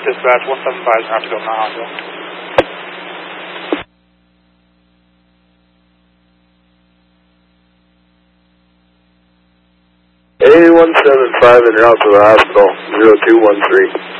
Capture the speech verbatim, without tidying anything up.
Dispatch, one seven five is going to have to go Mount Hondo. A one seven five en route to the hospital, zero two one three.